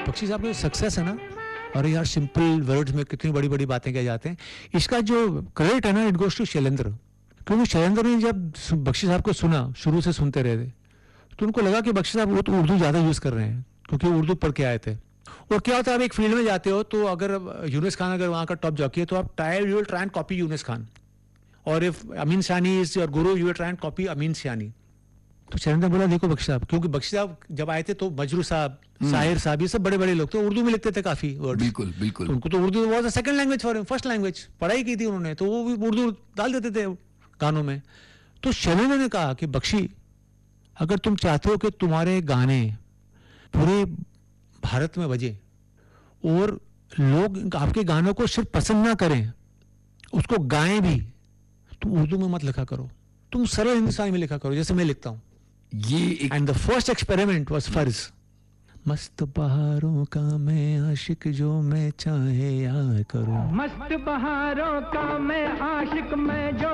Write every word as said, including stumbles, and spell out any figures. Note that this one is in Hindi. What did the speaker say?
बख्शी साहब में सक्सेस है ना, और यार सिंपल वर्ड्स में कितनी बड़ी बड़ी बातें कह जाते हैं, इसका जो क्रेडिट है ना इट गोज टू शैलेंद्र। क्योंकि शैलेंद्र ने जब बख्शी साहब को सुना, शुरू से सुनते रहे थे, तो उनको लगा कि बख्शी साहब वो तो उर्दू ज़्यादा यूज़ कर रहे हैं क्योंकि उर्दू पढ़ के आए थे। और क्या होता है, आप एक फील्ड में जाते हो तो अगर यूनुस खान अगर वहाँ का टॉप जॉकी है तो आप try you will try and copy Yunus Khan, और इफ अमीन सानी is your Guru you will try and copy अमीन सानी। तो शैलेंद्र बोला देखो बख्शी साहब, क्योंकि बख्शी साहब जब आए थे तो मजरू साहब, साहिर साहब, ये सब बड़े बड़े लोग थे, उर्दू में लिखते थे काफी वर्ड्स। बिल्कुल बिल्कुल। तो उनको तो Urdu was the second language for him, first language पढ़ाई की थी उन्होंने, तो वो भी उर्दू डाल देते थे गानों में। तो शैलेंद्र ने कहा कि बख्शी, अगर तुम चाहते हो कि तुम्हारे गाने पूरे भारत में बजे और लोग आपके गानों को सिर्फ पसंद ना करें, उसको गाएं भी, तो उर्दू में मत लिखा करो, तुम सरल हिंदुस्तानी में लिखा करो जैसे मैं लिखता हूं। ये and the first experiment was फर्ज। मस्त बहारों का मैं आशिक, जो मैं चाहे यार करूं। मस्त बहारों का मैं आशिक, मैं जो